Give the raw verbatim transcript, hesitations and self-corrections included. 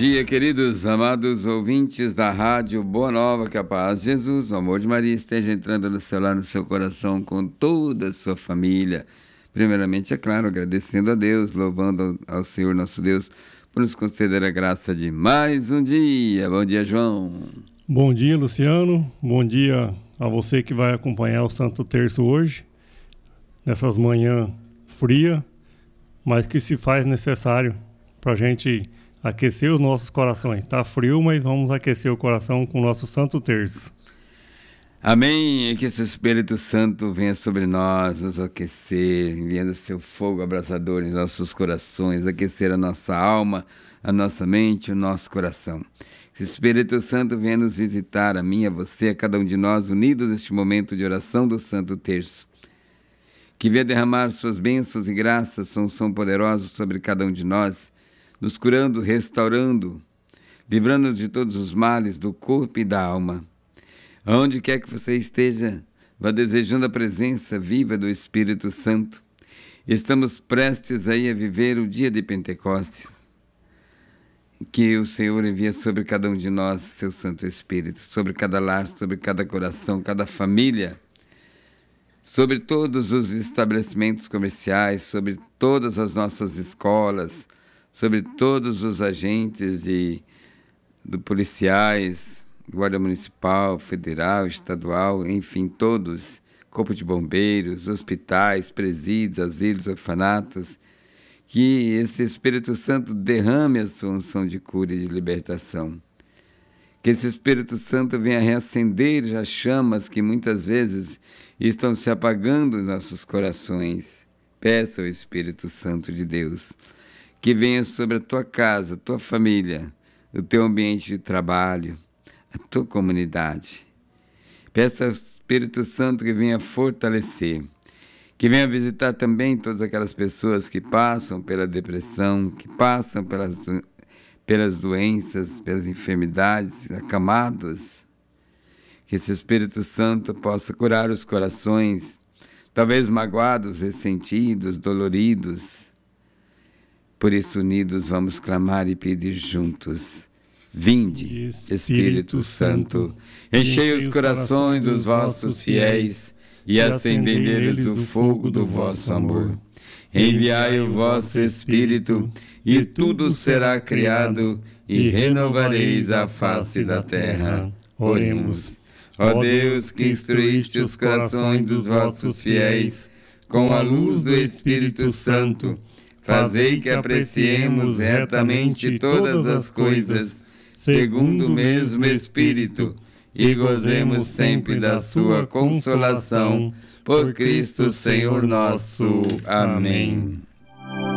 dia, queridos, amados ouvintes da Rádio Boa Nova, que a paz de Jesus, o amor de Maria esteja entrando no seu lar, no seu coração, com toda a sua família. Primeiramente, é claro, agradecendo a Deus, louvando ao Senhor nosso Deus, por nos conceder a graça de mais um dia. Bom dia, João. Bom dia, Luciano. Bom dia a você que vai acompanhar o Santo Terço hoje, nessas manhãs frias, mas que se faz necessário para a gente aquecer os nossos corações. Está frio, mas vamos aquecer o coração com o nosso Santo Terço. Amém. E que esse Espírito Santo venha sobre nós, nos aquecer, enviando seu fogo abrasador em nossos corações, aquecer a nossa alma, a nossa mente, o nosso coração. Que esse Espírito Santo venha nos visitar, a mim, a você, a cada um de nós, unidos neste momento de oração do Santo Terço. Que venha derramar suas bênçãos e graças, são, são poderosos sobre cada um de nós, nos curando, restaurando, livrando-nos de todos os males do corpo e da alma. Onde quer que você esteja, vá desejando a presença viva do Espírito Santo. Estamos prestes aí a viver o dia de Pentecostes. Que o Senhor envia sobre cada um de nós seu Santo Espírito, sobre cada lar, sobre cada coração, cada família, sobre todos os estabelecimentos comerciais, sobre todas as nossas escolas, sobre todos os agentes de, de policiais, Guarda Municipal, Federal, Estadual, enfim, todos, Corpo de Bombeiros, hospitais, presídios, asilos, orfanatos, que esse Espírito Santo derrame a sua unção de cura e de libertação. Que esse Espírito Santo venha reacender as chamas que muitas vezes estão se apagando em nossos corações. Peça ao Espírito Santo de Deus que venha sobre a tua casa, a tua família, o teu ambiente de trabalho, a tua comunidade. Peça ao Espírito Santo que venha fortalecer, que venha visitar também todas aquelas pessoas que passam pela depressão, que passam pelas, pelas doenças, pelas enfermidades, acamados. Que esse Espírito Santo possa curar os corações, talvez magoados, ressentidos, doloridos. Por isso, unidos, vamos clamar e pedir juntos. Vinde, Espírito Santo, enchei os corações dos vossos fiéis e acendei neles o fogo do vosso amor. Enviai o vosso Espírito e tudo será criado e renovareis a face da terra. Oremos. Ó Deus, que instruíste os corações dos vossos fiéis com a luz do Espírito Santo, fazei que apreciemos retamente todas as coisas segundo o mesmo Espírito, e gozemos sempre da sua consolação, por Cristo Senhor nosso. Amém.